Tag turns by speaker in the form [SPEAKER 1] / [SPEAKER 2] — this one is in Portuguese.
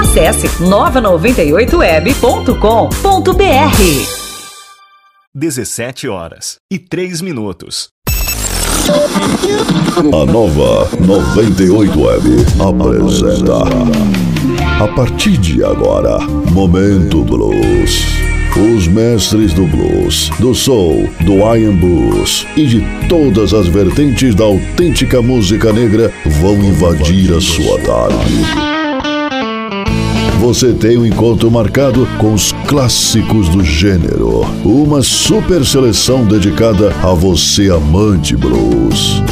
[SPEAKER 1] Acesse nova98web.com.br.
[SPEAKER 2] 17h03.
[SPEAKER 3] A Nova 98 Web apresenta, a partir de agora, Momento Blues. Os mestres do blues, do soul, do R&B blues e de todas as vertentes da autêntica música negra vão invadir a sua tarde. Você tem um encontro marcado com os clássicos do gênero. Uma super seleção dedicada a você, amante blues.